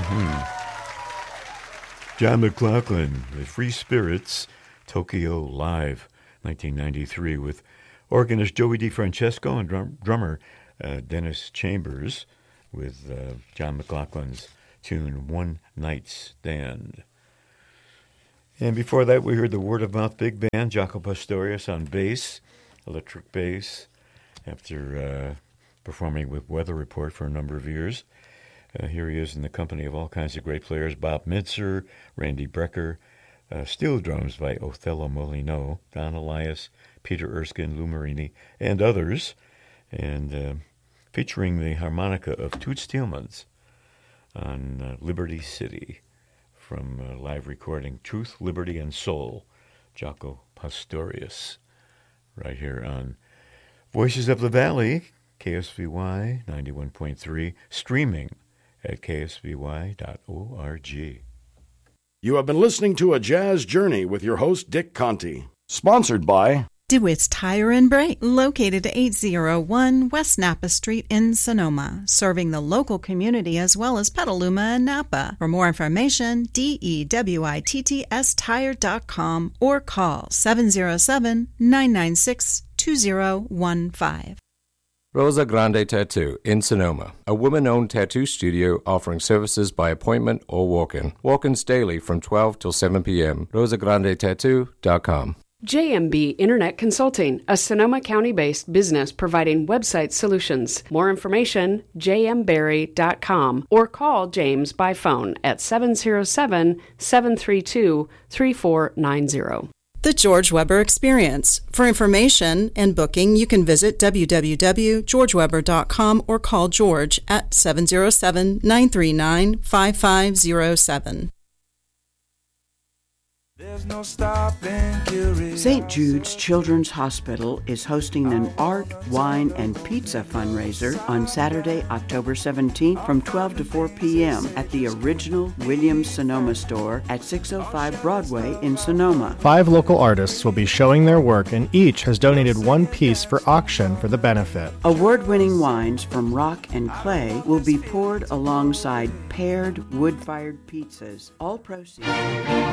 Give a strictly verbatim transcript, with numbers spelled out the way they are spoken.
John McLaughlin, The Free Spirits, Tokyo Live, nineteen ninety-three, with organist Joey DeFrancesco and drum, drummer uh, Dennis Chambers, with uh, John McLaughlin's tune One Night Stand. And before that, we heard the Word of Mouth Big Band, Jaco Pastorius on bass, electric bass, after uh, performing with Weather Report for a number of years. Uh, here he is in the company of all kinds of great players, Bob Mitzer, Randy Brecker, uh, steel drums by Othello Molino, Don Elias, Peter Erskine, Lou Marini, and others, and uh, featuring the harmonica of Toots Thielemans on uh, Liberty City from uh, live recording Truth, Liberty, and Soul, Jaco Pastorius, right here on Voices of the Valley, K S V Y ninety-one point three, streaming at k s v y dot org. You have been listening to A Jazz Journey with your host, Dick Conti. Sponsored by DeWitt's Tire and Brake, located at eight oh one West Napa Street in Sonoma, serving the local community as well as Petaluma and Napa. For more information, D E W I T T S tire dot com or call seven oh seven, nine nine six, two oh one five. Rosa Grande Tattoo in Sonoma, a woman-owned tattoo studio offering services by appointment or walk-in. Walk-ins daily from twelve till seven p.m. rosa grande tattoo dot com. J M B Internet Consulting, a Sonoma County-based business providing website solutions. More information, j m berry dot com, or call James by phone at seven oh seven, seven three two, three four nine zero. The George Weber Experience. For information and booking, you can visit w w w dot george weber dot com or call George at seven oh seven, nine three nine, five five oh seven. There's no stopping curiosity. Saint Jude's Children's Hospital is hosting an art, wine, and pizza fundraiser on Saturday, October seventeenth from twelve to four p.m. at the original Williams Sonoma store at six oh five Broadway in Sonoma. Five local artists will be showing their work, and each has donated one piece for auction for the benefit. Award-winning wines from Rock and Clay will be poured alongside paired wood-fired pizzas. All proceeds